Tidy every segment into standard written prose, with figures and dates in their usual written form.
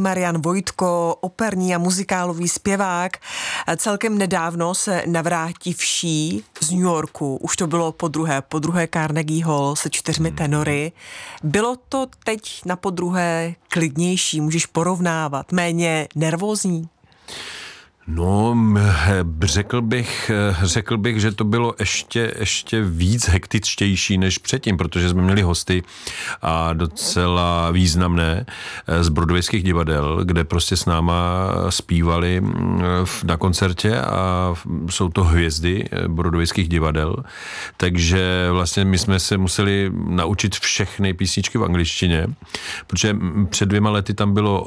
Marian Vojtko, operní a muzikálový zpěvák. Celkem nedávno se navrátí vší z New Yorku. Už to bylo po druhé Carnegie Hall se 4 tenory. Bylo to teď na podruhé klidnější, můžeš porovnávat, méně nervózní? No, řekl bych, že to bylo ještě víc hektičtější než předtím, protože jsme měli hosty a docela významné z broadwayských divadel, kde prostě s náma zpívali na koncertě a jsou to hvězdy broadwayských divadel, takže vlastně my jsme se museli naučit všechny písničky v angličtině, protože před 2 lety tam bylo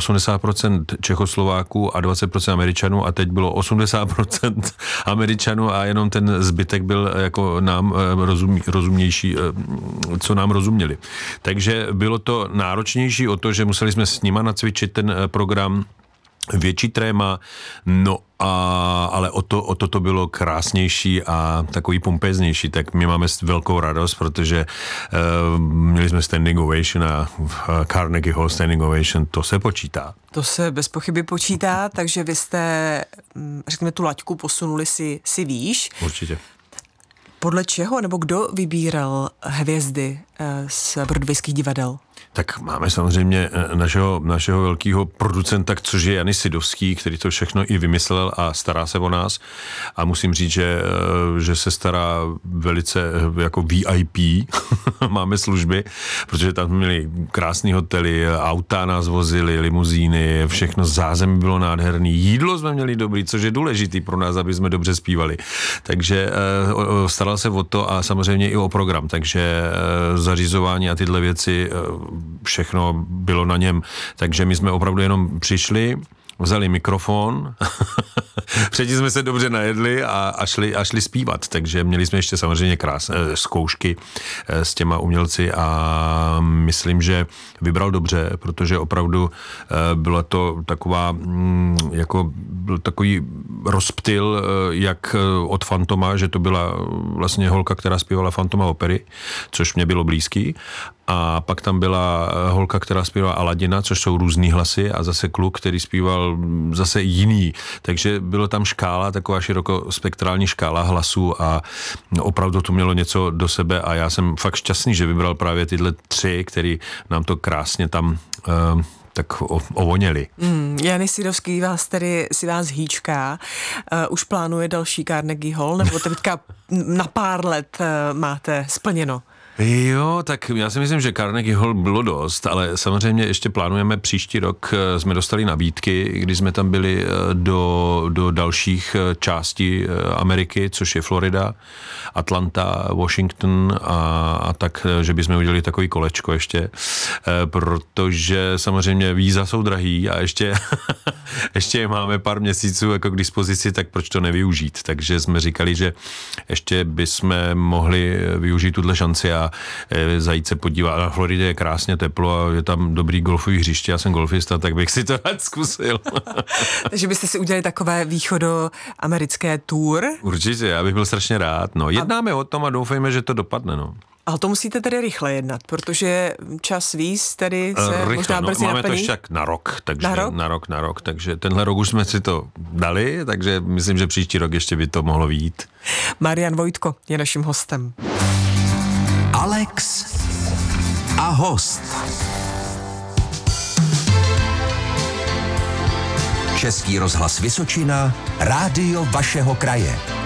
80% Čechoslováků a 20% Američanů a teď bylo 80% Američanů a jenom ten zbytek byl jako nám rozumnější, co nám rozuměli. Takže bylo to náročnější o to, že museli jsme s nima nacvičit ten program, větší tréma, no ale o to bylo krásnější a takový pompéznější, tak my máme velkou radost, protože měli jsme standing ovation a Carnegie Hall standing ovation, to se počítá. To se bez pochyby počítá, takže vy jste, řekněme, tu laťku posunuli si výš. Určitě. Podle čeho, nebo kdo vybíral hvězdy z broadwayských divadel? Tak máme samozřejmě našeho velkého producenta, což je Janis Sidovský, který to všechno i vymyslel a stará se o nás. A musím říct, že se stará velice jako VIP, máme služby, protože tam měli krásný hotely, auta nás vozili, limuzíny, všechno zázemí bylo nádherný, jídlo jsme měli dobrý, což je důležitý pro nás, aby jsme dobře zpívali. Takže staral se o to a samozřejmě i o program, takže zařizování a tyhle věci všechno bylo na něm. Takže my jsme opravdu jenom přišli, vzali mikrofon, předtím jsme se dobře najedli a šli zpívat, takže měli jsme ještě samozřejmě krásné zkoušky s těma umělci a myslím, že vybral dobře, protože opravdu byla to taková, jako byl takový rozptyl, jak od Fantoma, že to byla vlastně holka, která zpívala Fantoma opery, což mě bylo blízký. A pak tam byla holka, která zpívala Aladina, což jsou různý hlasy a zase kluk, který zpíval zase jiný. Takže bylo tam škála, taková širokospektrální škála hlasů a opravdu to mělo něco do sebe a já jsem fakt šťastný, že vybral právě tyhle 3, který nám to krásně tam tak ovoněli. Janis Sidovský si vás hýčká. Už plánuje další Carnegie Hall, nebo teďka na pár let máte splněno? Jo, tak já si myslím, že Carnegie Hall bylo dost, ale samozřejmě ještě plánujeme příští rok, jsme dostali nabídky, když jsme tam byli do dalších částí Ameriky, což je Florida, Atlanta, Washington a tak, že bychom udělali takový kolečko ještě, protože samozřejmě víza jsou drahý a ještě máme pár měsíců jako k dispozici, tak proč to nevyužít? Takže jsme říkali, že ještě bychom mohli využít tuhle šanci a zajít se podívat. Na Floridě je krásně teplo a je tam dobrý golfový hřiště, já jsem golfista, tak bych si to rád zkusil. Takže byste si udělali takové východoamerické tour? Určitě, já bych byl strašně rád. No, jednáme o tom a doufejme, že to dopadne, no. Ale to musíte tedy rychle jednat, protože čas víc tedy se rychle, možná brzy máme naplní. to ještě na rok, takže na rok, takže tenhle rok už jsme si to dali, takže myslím, že příští rok ještě by to mohlo vyjít. Marian Vojtko je naším hostem. Alex a host. Český rozhlas Vysočina, rádio vašeho kraje.